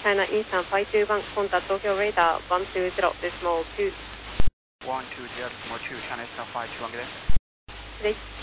China Eastern 521, contact Tokyo radar 120.2. 120.2, China Eastern 521, good day. Good day.